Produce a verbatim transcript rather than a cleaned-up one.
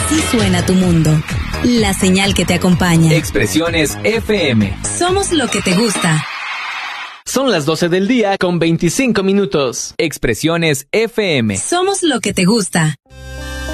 Así suena tu mundo. La señal que te acompaña. Expresiones F M. Somos lo que te gusta. Son las doce del día con veinticinco minutos. Expresiones F M. Somos lo que te gusta.